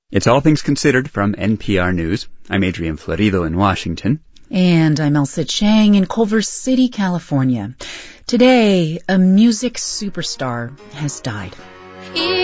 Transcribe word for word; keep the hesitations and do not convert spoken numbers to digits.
It's All Things Considered from N P R News. I'm Adrian Florido in Washington. And I'm Elsa Chang in Culver City, California. Today, a music superstar has died.